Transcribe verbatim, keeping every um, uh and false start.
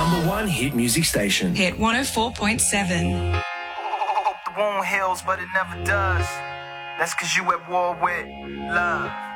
number one hit music station. Hit one oh four point seven. Hope the wound heals, but it never does. That's cause you at war with love.